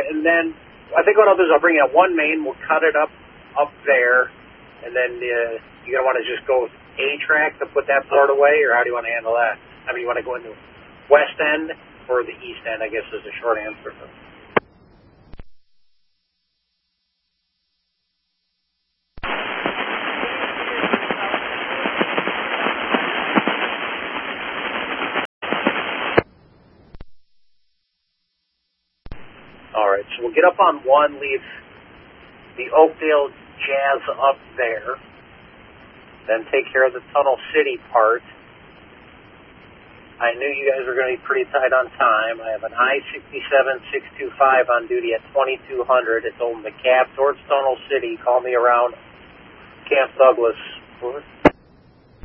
right, and then I think what I'll do is I'll bring in one main. We'll cut it up there, and then you're going to want to just go A track to put that part away, or how do you want to handle that? I mean, you want to go into west end or the east end, I guess is the short answer. All right, so we'll get up on one, leave the Oakdale Jazz up there, then take care of the Tunnel City part. I knew you guys were going to be pretty tight on time. I have an I-67-625 on duty at 2200. It's over the cab towards Tunnel City. Call me around Camp Douglas.